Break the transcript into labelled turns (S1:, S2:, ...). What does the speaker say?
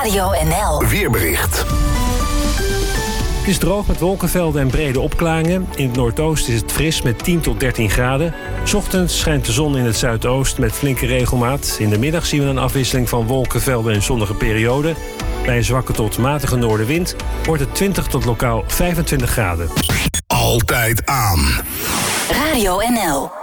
S1: Radio NL.
S2: Weerbericht.
S3: Het is droog met wolkenvelden en brede opklaringen. In het noordoosten is het fris met 10 tot 13 graden. 's Ochtends schijnt de zon in het zuidoosten met flinke regelmaat. In de middag zien we een afwisseling van wolkenvelden en zonnige perioden. Bij een zwakke tot matige noordenwind wordt het 20 tot lokaal 25 graden.
S2: Altijd aan.
S1: Radio NL.